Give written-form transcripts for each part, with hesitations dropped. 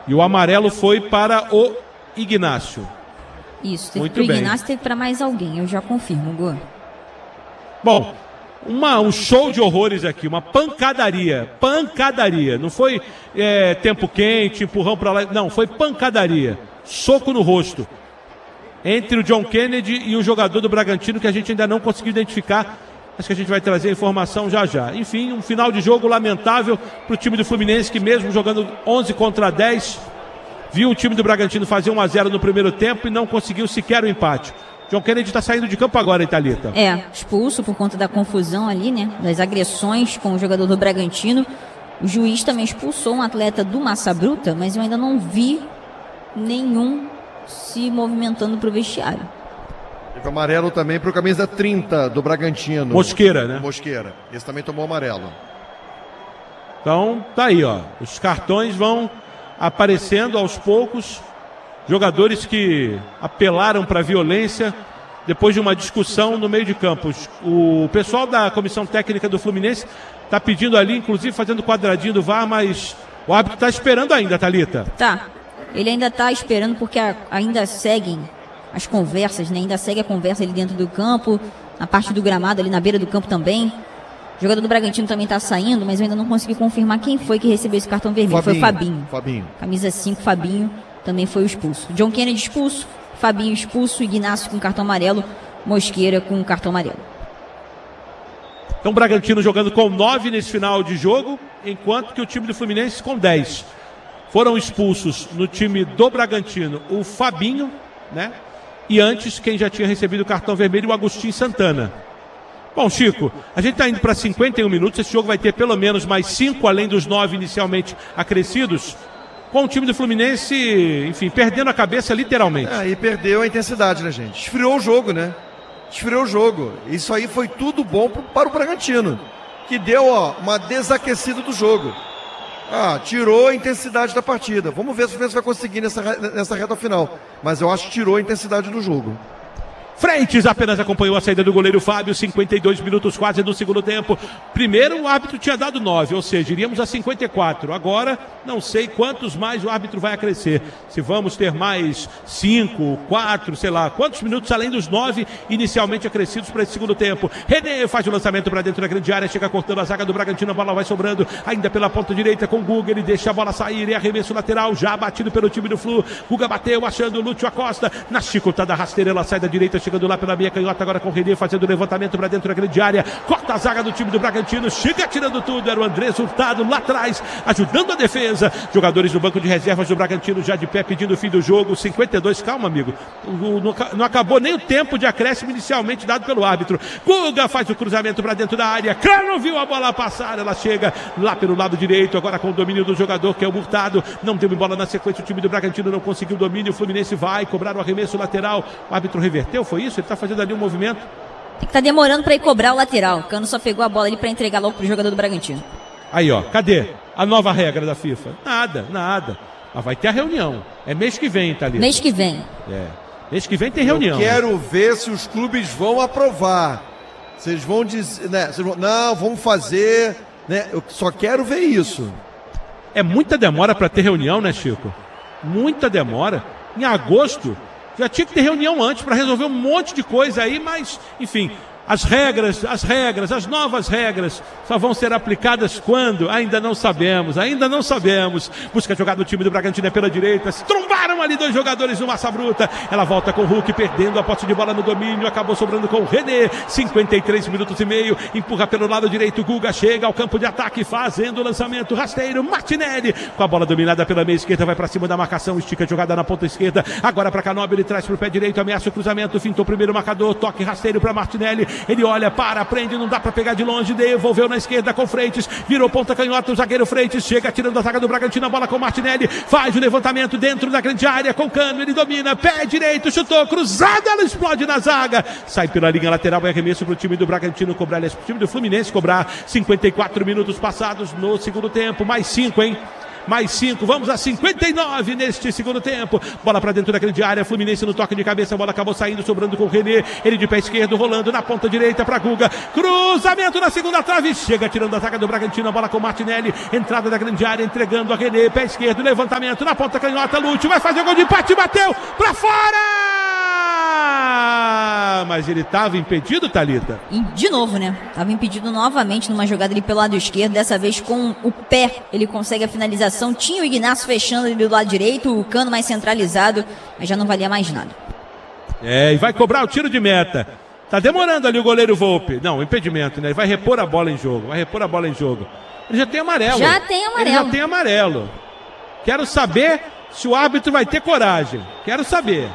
E o amarelo foi para o Ignacio. Isso, teve para o Ignacio, teve para mais alguém, eu já confirmo, Gu. Bom, um show de horrores aqui, uma pancadaria, não foi tempo quente, empurrão para lá, não, foi pancadaria, soco no rosto, entre o John Kennedy e o jogador do Bragantino, que a gente ainda não conseguiu identificar. Acho que a gente vai trazer a informação já. Enfim, um final de jogo lamentável para o time do Fluminense, que mesmo jogando 11 contra 10, viu o time do Bragantino fazer 1-0 no primeiro tempo e não conseguiu sequer o empate. John Kennedy está saindo de campo agora, hein, Thalita? Expulso por conta da confusão ali, né? Das agressões com o jogador do Bragantino. O juiz também expulsou um atleta do Massa Bruta, mas eu ainda não vi nenhum se movimentando para o vestiário. Teve amarelo também para o camisa 30 do Bragantino. Mosqueira, né? Mosqueira. Esse também tomou amarelo. Então, tá aí, ó. Os cartões vão aparecendo aos poucos. Jogadores que apelaram para a violência depois de uma discussão no meio de campo. O pessoal da comissão técnica do Fluminense está pedindo ali, inclusive fazendo quadradinho do VAR, mas o árbitro está esperando ainda, Thalita. Tá. Ele ainda está esperando porque ainda seguem as conversas, né? Ainda segue a conversa ali dentro do campo, na parte do gramado, ali na beira do campo também. O jogador do Bragantino também está saindo, mas eu ainda não consegui confirmar quem foi que recebeu esse cartão vermelho. Foi o Fabinho. Camisa 5, Fabinho, também foi expulso. John Kennedy expulso, Fabinho expulso, Ignacio com cartão amarelo, Mosqueira com cartão amarelo. Então o Bragantino jogando com 9 nesse final de jogo, enquanto que o time do Fluminense com 10. Foram expulsos no time do Bragantino o Fabinho, né? E antes, quem já tinha recebido o cartão vermelho, o Agostinho Santana. Bom, Chico, a gente está indo para 51 minutos. Esse jogo vai ter pelo menos mais 5, além dos 9 inicialmente acrescidos. Com o time do Fluminense, enfim, perdendo a cabeça literalmente. E perdeu a intensidade, né, gente? Esfriou o jogo, né? Esfriou o jogo. Isso aí foi tudo bom para o Bragantino, que deu uma desaquecida do jogo. Tirou a intensidade da partida. Vamos ver se o Fluminense vai conseguir nessa reta final. Mas eu acho que tirou a intensidade do jogo. Frentes apenas acompanhou a saída do goleiro Fábio, 52 minutos quase do segundo tempo. Primeiro o árbitro tinha dado 9, ou seja, iríamos a 54. Agora, não sei quantos mais o árbitro vai acrescer. Se vamos ter mais 5, 4, sei lá, quantos minutos além dos 9 inicialmente acrescidos para esse segundo tempo. René faz o lançamento para dentro da grande área, chega cortando a zaga do Bragantino, a bola vai sobrando ainda pela ponta direita com o Guga, ele deixa a bola sair e arremesso lateral, já batido pelo time do Flu. Guga bateu, achando o Lúcio Acosta, na chicotada rasteira, ela sai da direita, chegando lá pela meia canhota, agora com o René fazendo o levantamento para dentro da grande área, corta a zaga do time do Bragantino, chega tirando tudo, era o Andrés Hurtado lá atrás, ajudando a defesa. Jogadores do banco de reservas do Bragantino já de pé pedindo o fim do jogo. 52, calma amigo, não acabou nem o tempo de acréscimo inicialmente dado pelo árbitro. Guga faz o cruzamento para dentro da área, Cano viu a bola passar, ela chega lá pelo lado direito, agora com o domínio do jogador que é o Hurtado, não deu bola na sequência, o time do Bragantino não conseguiu o domínio, o Fluminense vai cobrar o arremesso lateral, o árbitro reverteu, foi isso? Ele está fazendo ali um movimento. Tem que estar demorando para ir cobrar o lateral. O Cano só pegou a bola ali para entregar logo pro jogador do Bragantino. Aí, ó, cadê a nova regra da FIFA? Nada. Mas vai ter a reunião. É mês que vem, Thalita. Mês que vem. Mês que vem tem reunião. Eu quero ver se os clubes vão aprovar. Vocês vão dizer, né? Não, vamos fazer, né? Eu só quero ver isso. É muita demora para ter reunião, né, Chico? Muita demora. Em agosto já tinha que ter reunião antes para resolver um monte de coisa aí, mas, enfim, as novas regras só vão ser aplicadas quando? Ainda não sabemos. Busca a jogada do time do Bragantino pela direita, se trombaram ali dois jogadores do Massa Bruta, ela volta com o Hulk, perdendo a posse de bola no domínio, acabou sobrando com o René, 53 minutos e meio, empurra pelo lado direito, Guga chega ao campo de ataque, fazendo o lançamento, rasteiro, Martinelli, com a bola dominada pela meia esquerda, vai para cima da marcação, estica a jogada na ponta esquerda, agora para Canóbio, ele traz para o pé direito, ameaça o cruzamento, fintou o primeiro marcador, toque rasteiro para Martinelli, ele olha, prende, não dá para pegar de longe, devolveu na esquerda com Freitas, virou ponta canhota, o zagueiro Freitas chega tirando a zaga do Bragantino, a bola com Martinelli, faz o levantamento dentro da grande área com Cano, ele domina, pé direito, chutou, cruzada, ela explode na zaga, sai pela linha lateral, vai arremesso para o time do Bragantino cobrar, aliás, para o time do Fluminense cobrar. 54 minutos passados no segundo tempo, mais 5, hein? mais 5, vamos a 59 neste segundo tempo. Bola para dentro da grande área, Fluminense no toque de cabeça, a bola acabou saindo, sobrando com o René, ele de pé esquerdo, rolando na ponta direita para Guga, cruzamento na segunda trave, chega tirando a zaga do Bragantino, a bola com Martinelli, entrada da grande área, entregando a René, pé esquerdo, levantamento na ponta canhota, Lúcio vai fazer o gol de empate, bateu para fora! Mas ele estava impedido, Thalita? De novo, né? Estava impedido novamente numa jogada ali pelo lado esquerdo, dessa vez com o pé ele consegue a finalização, tinha o Ignacio fechando ali do lado direito, o Cano mais centralizado, mas já não valia mais nada. E vai cobrar o tiro de meta. Tá demorando ali o goleiro Volpi. Não, impedimento, né? Ele vai repor a bola em jogo, Ele já tem amarelo. Ele já tem amarelo. Quero saber se o árbitro vai ter coragem. Quero saber.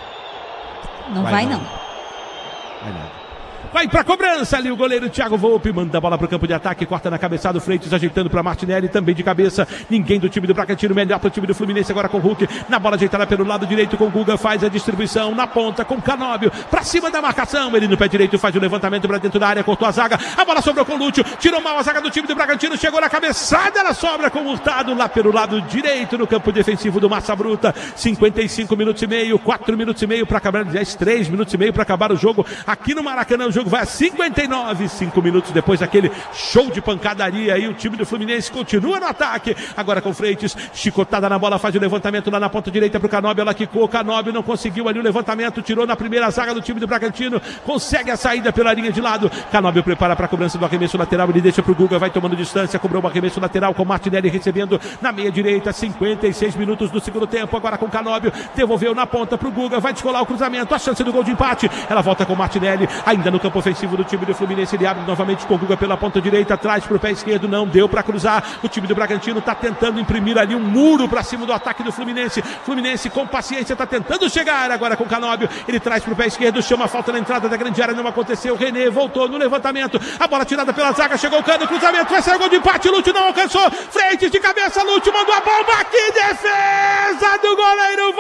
Não vai não. Vai nada. Vai pra cobrança ali o goleiro Thiago Volpi, manda a bola pro campo de ataque, corta na cabeçada, o Freitas ajeitando pra Martinelli, também de cabeça, ninguém do time do Bragantino, melhor pro time do Fluminense agora com o Hulk, na bola ajeitada pelo lado direito com o Guga, faz a distribuição na ponta com o Canóbio, pra cima da marcação, ele no pé direito faz o levantamento pra dentro da área, cortou a zaga, a bola sobrou com o Lúcio, tirou mal a zaga do time do Bragantino, chegou na cabeçada, ela sobra com o Hurtado lá pelo lado direito no campo defensivo do Massa Bruta, 55 minutos e meio, 4 minutos e meio pra acabar, 3 minutos e meio pra acabar o jogo aqui no Maracanã, o jogo vai a 59, 5 minutos depois daquele show de pancadaria aí, o time do Fluminense continua no ataque, agora com Freitas, chicotada na bola, faz o levantamento lá na ponta direita pro Canóbio, ela quicou, Canóbio não conseguiu ali o levantamento, tirou na primeira zaga do time do Bragantino, consegue a saída pela linha de lado, Canóbio prepara para a cobrança do arremesso lateral, ele deixa pro Guga, vai tomando distância, cobrou o arremesso lateral com Martinelli recebendo na meia direita, 56 minutos do segundo tempo, agora com Canóbio, devolveu na ponta pro Guga, vai descolar o cruzamento, a chance do gol de empate, ela volta com Martinelli, ainda no campo ofensivo do time do Fluminense, ele abre novamente com o Guga pela ponta direita, atrás pro pé esquerdo, não deu para cruzar, o time do Bragantino tá tentando imprimir ali um muro para cima do ataque do Fluminense, com paciência tá tentando chegar agora com o Canóbio, ele traz pro pé esquerdo, chama a falta na entrada da grande área, não aconteceu, René voltou no levantamento, a bola tirada pela zaga, chegou o Cano, cruzamento, vai sair o gol de empate, Lúcio não alcançou, Freitas de cabeça, Lúcio mandou a bomba, que defesa do goleiro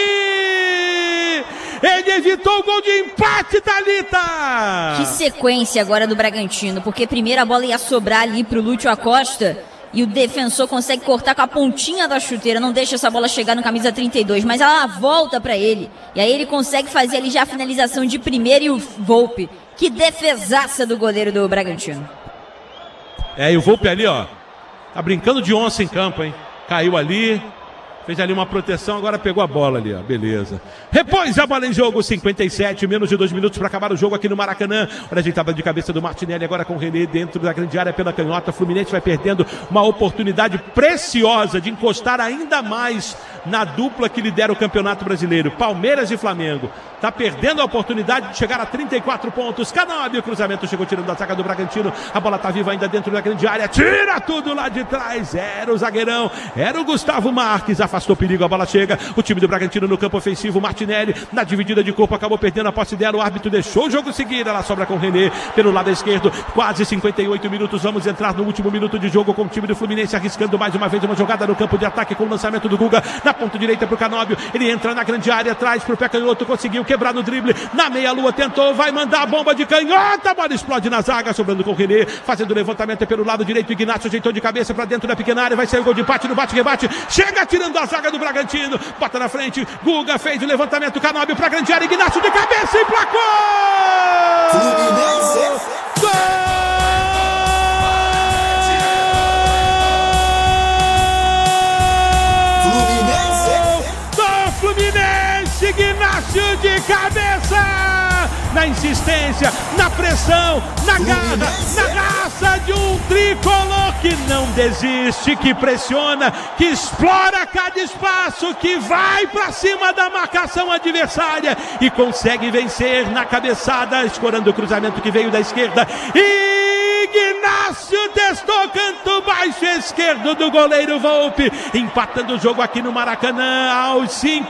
Volpi! Ele evitou o gol de empate, Thalita! Que sequência agora do Bragantino, porque primeiro a bola ia sobrar ali pro Lúcio Acosta e o defensor consegue cortar com a pontinha da chuteira, não deixa essa bola chegar no camisa 32, mas ela volta pra ele, e aí ele consegue fazer ali já a finalização de primeiro e o Volpi. Que defesaça do goleiro do Bragantino. E o Volpi ali, ó, tá brincando de onça em campo, hein? Caiu ali, fez ali uma proteção, agora pegou a bola ali, ó, beleza. Repôs a bola em jogo, 57, menos de 2 minutos para acabar o jogo aqui no Maracanã. Olha a ajeitada de cabeça do Martinelli, agora com o René dentro da grande área pela canhota. Fluminense vai perdendo uma oportunidade preciosa de encostar ainda mais na dupla que lidera o Campeonato Brasileiro, Palmeiras e Flamengo. Tá perdendo a oportunidade de chegar a 34 pontos. Canóbio, cruzamento, chegou tirando da zaga do Bragantino. A bola tá viva ainda dentro da grande área. Tira tudo lá de trás. Era o zagueirão, era o Gustavo Marques. Afastou o perigo, a bola chega. O time do Bragantino no campo ofensivo. Martinelli, na dividida de corpo, acabou perdendo a posse dela. O árbitro deixou o jogo seguir. Ela sobra com o René pelo lado esquerdo. Quase 58 minutos. Vamos entrar no último minuto de jogo com o time do Fluminense arriscando mais uma vez uma jogada no campo de ataque com o lançamento do Guga na ponta direita pro Canóbio. Ele entra na grande área, atrás pro pé canhoto, conseguiu quebrar no drible. Na meia-lua tentou, vai mandar a bomba de canhota. A bola explode na zaga, sobrando com o René. Fazendo o levantamento pelo lado direito. Ignacio ajeitou de cabeça pra dentro da pequena área. Vai sair o gol de empate no bate-rebate. Chega tirando a zaga do Bragantino. Bota na frente. Guga fez o levantamento. Canóbio pra grande área. Ignacio de cabeça e placou! Fluminense! Gol! Fluminense, Ignacio de cabeça, na insistência, na pressão, na garra, na raça de um tricolor que não desiste, que pressiona, que explora cada espaço, que vai pra cima da marcação adversária e consegue vencer na cabeçada, escorando o cruzamento que veio da esquerda. Ignacio testou canto baixo esquerdo do goleiro Volpi, empatando o jogo aqui no Maracanã aos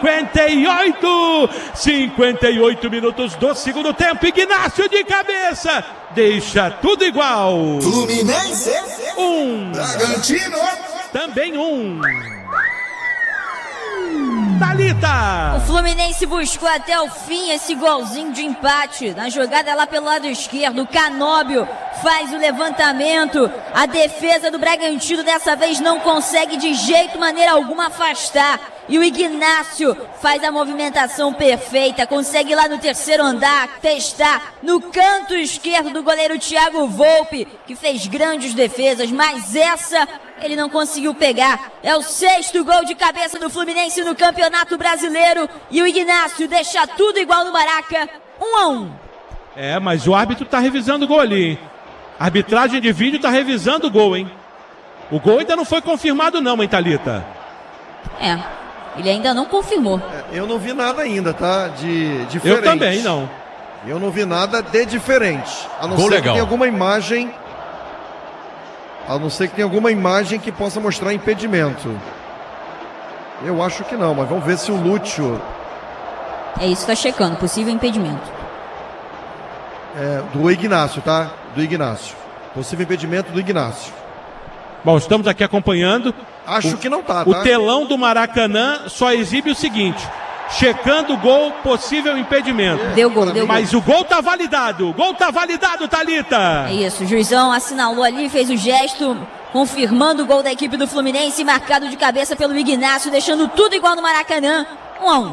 58 minutos do segundo tempo. Ignacio de cabeça deixa tudo igual. Fluminense 1, Bragantino também 1. Thalita! O Fluminense buscou até o fim esse golzinho de empate. Na jogada lá pelo lado esquerdo, o Canóbio faz o levantamento. A defesa do Bragantino dessa vez não consegue de jeito, maneira alguma afastar. E o Ignácio faz a movimentação perfeita, consegue ir lá no terceiro andar, testar no canto esquerdo do goleiro Thiago Volpe, que fez grandes defesas, mas essa ele não conseguiu pegar. É o 6º gol de cabeça do Fluminense no Campeonato Brasileiro e o Ignácio deixa tudo igual no Maraca, 1-1. É, mas o árbitro tá revisando o gol ali, hein? A arbitragem de vídeo tá revisando o gol, hein? O gol ainda não foi confirmado não, hein, Thalita? É, ele ainda não confirmou. Eu não vi nada ainda, tá? De diferente. Eu também, não. Eu não vi nada de diferente. A não ser que tenha alguma imagem. A não ser que tenha alguma imagem que possa mostrar impedimento. Eu acho que não, mas vamos ver se o Lúcio... É isso que tá checando, possível impedimento. Do Ignácio, tá? Do Ignácio. Possível impedimento do Ignácio. Bom, estamos aqui acompanhando. Acho que não tá. O telão do Maracanã só exibe o seguinte: checando o gol, possível impedimento. Deu gol, Mas o gol tá validado. O gol tá validado, Thalita. É isso, o juizão assinalou ali, fez o gesto, confirmando o gol da equipe do Fluminense, marcado de cabeça pelo Ignácio, deixando tudo igual no Maracanã, 1-1.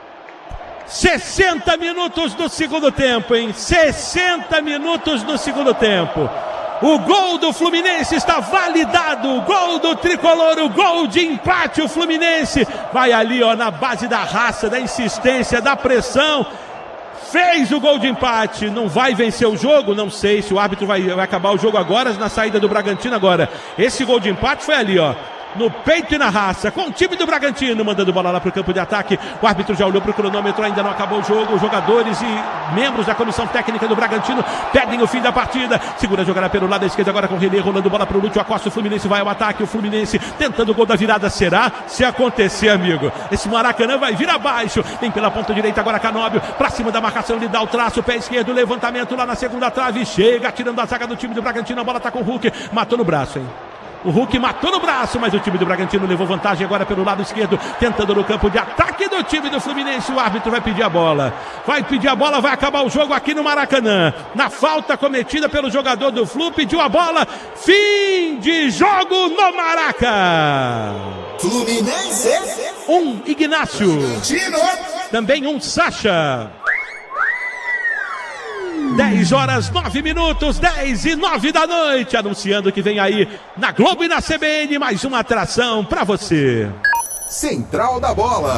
60 minutos do segundo tempo, hein? 60 minutos do segundo tempo. O gol do Fluminense está validado, o gol do Tricolor, o gol de empate. O Fluminense vai ali, ó, na base da raça, da insistência, da pressão. Fez o gol de empate, não vai vencer o jogo? Não sei se o árbitro vai acabar o jogo agora, na saída do Bragantino agora. Esse gol de empate foi ali, ó, no peito e na raça, com o time do Bragantino, mandando bola lá para o campo de ataque. O árbitro já olhou para o cronômetro, ainda não acabou o jogo. Os jogadores e membros da comissão técnica do Bragantino pedem o fim da partida. Segura a jogada pelo lado esquerdo agora com o René, rolando bola para o Lúcio Acosta. O Fluminense vai ao ataque, o Fluminense tentando o gol da virada. Será? Se acontecer, amigo, esse Maracanã vai vir abaixo. Vem pela ponta direita agora Canóbio, para cima da marcação, ele dá o traço, pé esquerdo, levantamento lá na segunda trave, chega, tirando a zaga do time do Bragantino. A bola tá com o Hulk, matou no braço, hein? O Hulk matou no braço, mas o time do Bragantino levou vantagem agora pelo lado esquerdo, tentando no campo de ataque do time do Fluminense. O árbitro vai pedir a bola. Vai pedir a bola, vai acabar o jogo aqui no Maracanã. Na falta cometida pelo jogador do Flu, pediu a bola. Fim de jogo no Maraca. Fluminense. Ignácio. Também Sacha. 10h09, 10h09 da noite, anunciando que vem aí na Globo e na CBN mais uma atração pra você. Central da Bola.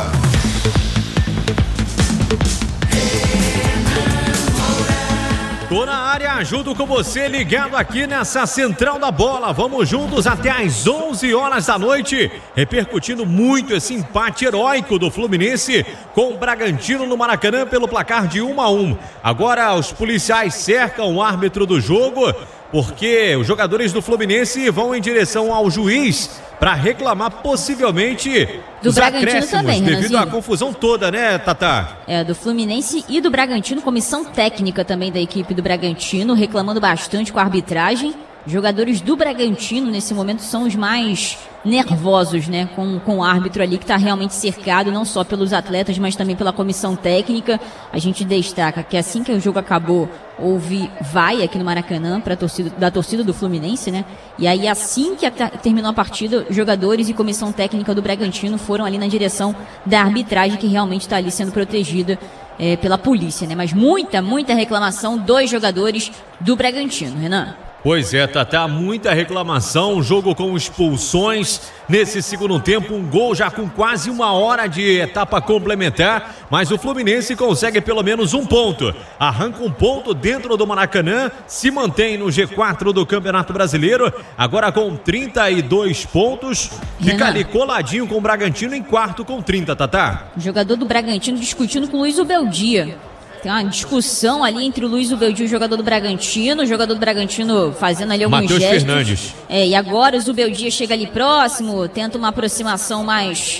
Tô na área, junto com você, ligado aqui nessa Central da Bola. Vamos juntos até às 11 horas da noite, repercutindo muito esse empate heróico do Fluminense com o Bragantino no Maracanã pelo placar de 1-1. Agora os policiais cercam o árbitro do jogo, porque os jogadores do Fluminense vão em direção ao juiz para reclamar possivelmente do Bragantino também, devido à confusão toda, né, Tatá? Do Fluminense e do Bragantino, comissão técnica também da equipe do Bragantino, reclamando bastante com a arbitragem. Jogadores do Bragantino, nesse momento, são os mais nervosos, né? Com o árbitro ali que está realmente cercado, não só pelos atletas, mas também pela comissão técnica. A gente destaca que assim que o jogo acabou, houve vai aqui no Maracanã da torcida do Fluminense, né? E aí, assim que terminou a partida, jogadores e comissão técnica do Bragantino foram ali na direção da arbitragem, que realmente está ali sendo protegida pela polícia, né? Mas muita reclamação dos jogadores do Bragantino, Renan. Pois é, Tatá, muita reclamação, um jogo com expulsões nesse segundo tempo, um gol já com quase 1 hora de etapa complementar, mas o Fluminense consegue pelo menos um ponto, arranca um ponto dentro do Maracanã, se mantém no G4 do Campeonato Brasileiro, agora com 32 pontos, fica ali coladinho com o Bragantino em quarto com 30, Tatá. O jogador do Bragantino discutindo com o Luiz Ubeldia. Tem uma discussão ali entre o Luiz Ubeldia e o jogador do Bragantino fazendo ali alguns Matheus gestos. Fernandes. E agora o Zubeldia chega ali próximo, tenta uma aproximação mais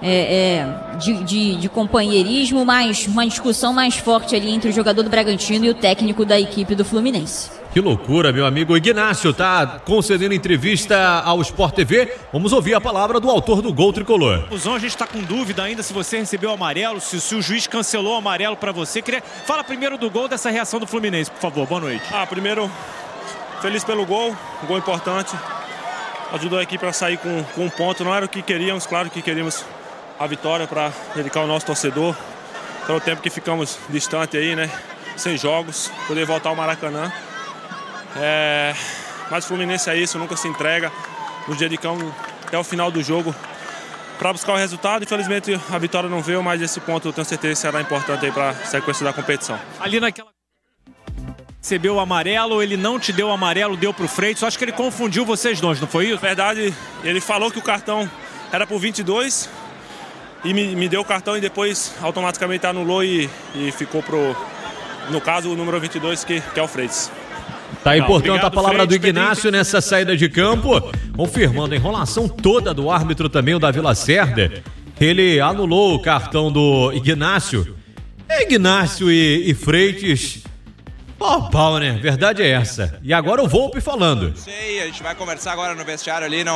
de companheirismo, mais uma discussão mais forte ali entre o jogador do Bragantino e o técnico da equipe do Fluminense. Que loucura, meu amigo. O Ignácio tá concedendo entrevista ao Sport TV. Vamos ouvir a palavra do autor do gol tricolor. A gente está com dúvida ainda se você recebeu o amarelo, se o juiz cancelou o amarelo para você. Fala primeiro do gol, dessa reação do Fluminense, por favor. Boa noite. Primeiro, feliz pelo gol. Um gol importante. Ajudou a equipe a sair com um ponto. Não era o que queríamos, claro que queríamos a vitória para dedicar ao nosso torcedor. Pelo tempo que ficamos distante aí, né? Sem jogos, poder voltar ao Maracanã. Mas o Fluminense é isso, nunca se entrega. Nos dedicamos até o final do jogo para buscar o resultado. Infelizmente a vitória não veio, mas esse ponto eu tenho certeza que será importante aí para a sequência da competição. Ali naquela... recebeu o amarelo, ele não te deu o amarelo, deu pro Freitas. Acho que ele confundiu vocês dois, não foi isso? Na verdade, ele falou que o cartão era por 22 e me deu o cartão e depois automaticamente anulou e ficou no caso, o número 22, que é o Freitas. Tá aí, portanto, a palavra Freitas, do Ignácio nessa saída de campo, confirmando a enrolação toda do árbitro também, o Davi Lacerda. Ele anulou o cartão do Ignácio. Ignácio e Freitas, pau, né? Verdade é essa. E agora o Volpe falando. Não sei, a gente vai conversar agora no vestiário ali,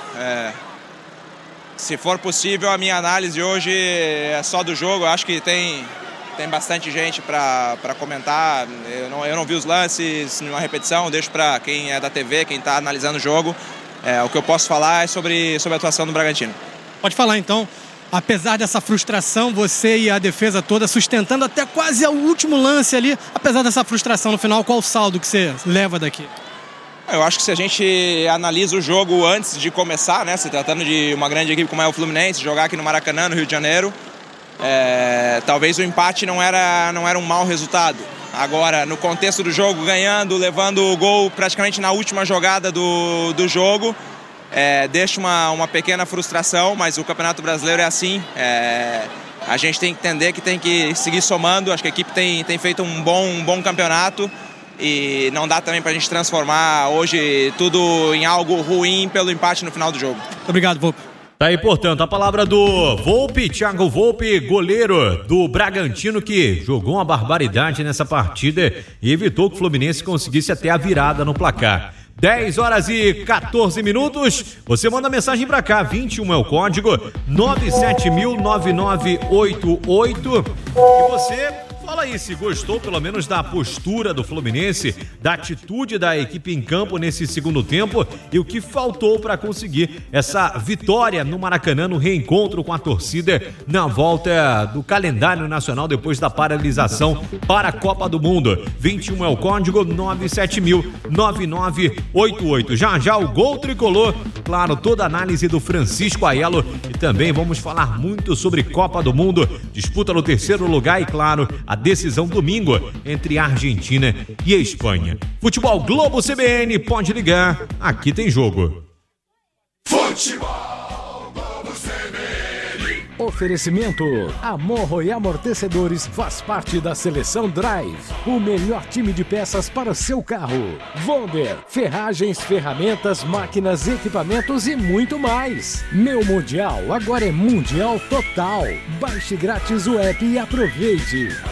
se for possível, a minha análise hoje é só do jogo. Eu acho que tem bastante gente para comentar. Eu não vi os lances, numa repetição, deixo para quem é da TV, quem está analisando o jogo. O que eu posso falar é sobre a atuação do Bragantino. Pode falar então. Apesar dessa frustração, você e a defesa toda sustentando até quase o último lance ali, apesar dessa frustração no final, qual o saldo que você leva daqui? Eu acho que se a gente analisa o jogo antes de começar, né, se tratando de uma grande equipe como é o Fluminense, jogar aqui no Maracanã, no Rio de Janeiro, talvez o empate não era um mau resultado. Agora, no contexto do jogo, ganhando, levando o gol praticamente na última jogada do jogo, deixa uma pequena frustração, mas o Campeonato Brasileiro é assim. A gente tem que entender que tem que seguir somando. Acho que a equipe tem feito um bom campeonato e não dá também para a gente transformar hoje tudo em algo ruim pelo empate no final do jogo. Obrigado, Volpe. Tá aí, portanto, a palavra do Volpe, Thiago Volpe, goleiro do Bragantino, que jogou uma barbaridade nessa partida e evitou que o Fluminense conseguisse até a virada no placar. 10 horas e 14 minutos. Você manda mensagem pra cá, 21 é o código, 970009988. E você fala aí se gostou pelo menos da postura do Fluminense, da atitude da equipe em campo nesse segundo tempo e o que faltou para conseguir essa vitória no Maracanã, no reencontro com a torcida na volta do calendário nacional depois da paralisação para a Copa do Mundo. 21 é o código, 970009988. Já o gol tricolor, claro, toda a análise do Francisco Aiello e também vamos falar muito sobre Copa do Mundo, disputa no terceiro lugar e, claro, a decisão domingo entre a Argentina e a Espanha. Futebol Globo CBN, pode ligar, aqui tem jogo. Futebol Globo CBN. Oferecimento: Amorro e Amortecedores faz parte da Seleção Drive, o melhor time de peças para o seu carro. Vonder, ferragens, ferramentas, máquinas, equipamentos e muito mais. Meu Mundial agora é Mundial Total. Baixe grátis o app e aproveite.